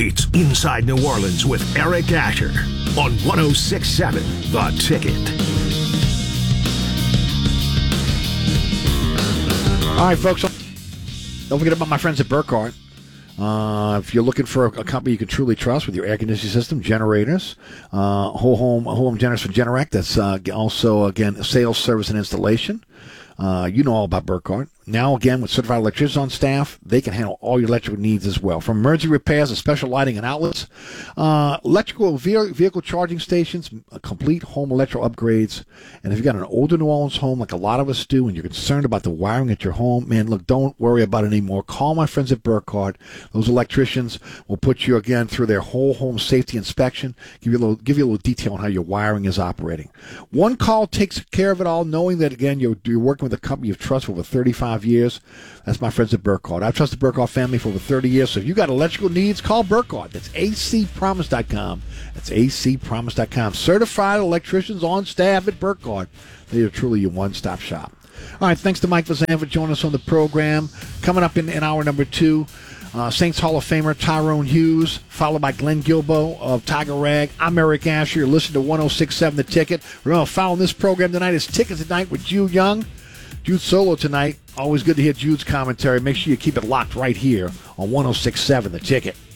It's Inside New Orleans with Eric Asher on 106.7 The Ticket. All right, folks. Don't forget about my friends at Burkhardt. If you're looking for a company you can truly trust with your air conditioning system, generators, whole home generators for Generac. That's also, again, sales, service, and installation. You know all about Burkhardt. Now, again, with certified electricians on staff, they can handle all your electrical needs as well. From emergency repairs to special lighting and outlets, electrical vehicle charging stations, complete home electrical upgrades. And if you've got an older New Orleans home, like a lot of us do, and you're concerned about the wiring at your home, man, look, don't worry about it anymore. Call my friends at Burkhardt. Those electricians will put you, again, through their whole home safety inspection, give you a little detail on how your wiring is operating. One call takes care of it all, knowing that, again, you're working with a company you've trusted for over 35 years. That's my friends at Burkhardt. I've trusted Burkhardt family for over 30 years. So if you got electrical needs, call Burkhardt. That's acpromise.com. That's acpromise.com. Certified electricians on staff at Burkhardt. They are truly your one-stop shop. All right, thanks to Mike Vazan for joining us on the program. Coming up in hour number 2, Saints Hall of Famer Tyrone Hughes, followed by Glenn Gilbo of Tiger Rag. I'm Eric Asher. You're listening to 106.7 The Ticket. Remember, following this program tonight is Tickets at Night with Jude Young. Jude solo tonight. Always good to hear Jude's commentary. Make sure you keep it locked right here on 106.7 The Ticket.